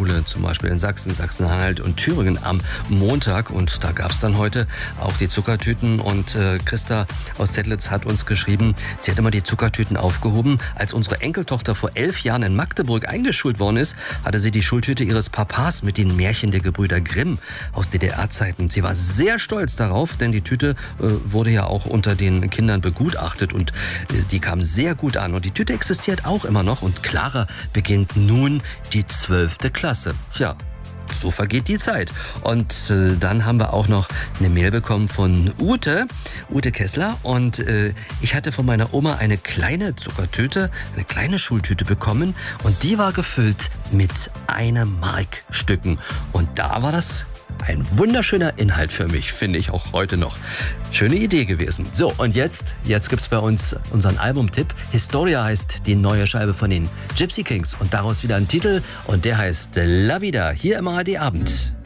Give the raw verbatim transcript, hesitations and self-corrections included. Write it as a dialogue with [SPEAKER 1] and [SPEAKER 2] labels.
[SPEAKER 1] Grundschule, zum Beispiel in Sachsen, Sachsen-Anhalt und Thüringen am Montag. Und da gab es dann heute auch die Zuckertüten. Und äh, Christa aus Zettlitz hat uns geschrieben, sie hat immer die Zuckertüten aufgehoben. Als unsere Enkeltochter vor elf Jahren in Magdeburg eingeschult worden ist, hatte sie die Schultüte ihres Papas mit den Märchen der Gebrüder Grimm aus D D R-Zeiten. Sie war sehr stolz darauf, denn die Tüte äh, wurde ja auch unter den Kindern begutachtet und äh, die kam sehr gut an. Und die Tüte existiert auch immer noch und Clara beginnt nun die zwölfte Klasse. Tja, so vergeht die Zeit. Und äh, dann haben wir auch noch eine Mail bekommen von Ute, Ute Kessler. Und äh, ich hatte von meiner Oma eine kleine Zuckertüte, eine kleine Schultüte bekommen. Und die war gefüllt mit einem Markstücken. Und da war das ein wunderschöner Inhalt für mich, finde ich auch heute noch. Schöne Idee gewesen. So, und jetzt, jetzt gibt's bei uns unseren Albumtipp. Historia heißt die neue Scheibe von den Gypsy Kings und daraus wieder ein Titel und der heißt La Vida, hier im A R D Abend.